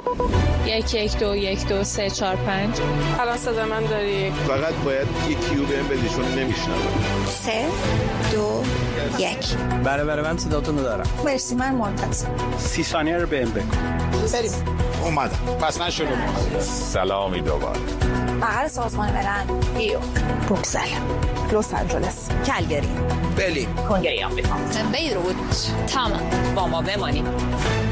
1121234 الان صدا من داری؟ فقط باید یکی رو بهم بدی چون نمیشنوم. 3 2 1. بله من صداتون رو دارم. مرسی، من منتظر. 30 ثانیه رو بهم بگو. بریم. اومدم. پس من شروع می‌کنم. سلامی دوباره. بغل سازمان ملل. ایو. بروکسل. لس آنجلس. کلگری. برلین. کنگره آمریکا. بیروت. تمام. با ما بمانید.